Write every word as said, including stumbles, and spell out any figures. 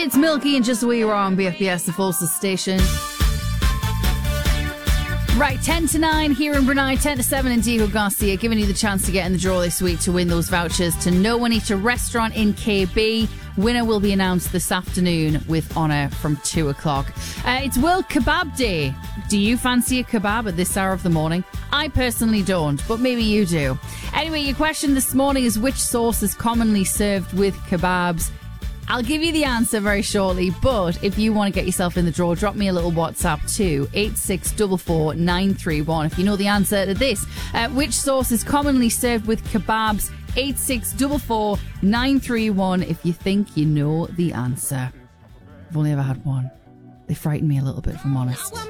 It's Milky and just where you are on B F B S, the Forces station. Right, ten to nine here in Brunei, ten to seven in Diego Garcia, giving you the chance to get in the draw this week to win those vouchers to No One Eat a Restaurant in K B. Winner will be announced this afternoon with honour from two o'clock. Uh, it's World Kebab Day. Do you fancy a kebab at this hour of the morning? I personally don't, but maybe you do. Anyway, your question this morning is which sauce is commonly served with kebabs? I'll give you the answer very shortly, but if you want to get yourself in the draw, drop me a little WhatsApp to eight six four four nine three one if you know the answer to this. Uh, which sauce is commonly served with kebabs? eight six four four nine three one if you think you know the answer. I've only ever had one. They frighten me a little bit, if I'm honest.